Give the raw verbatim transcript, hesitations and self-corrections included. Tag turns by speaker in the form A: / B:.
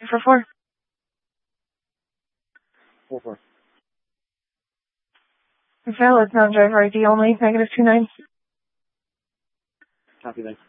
A: for four.
B: Four four.
A: Valid non-driver I D only, negative two nine.
B: Copy that.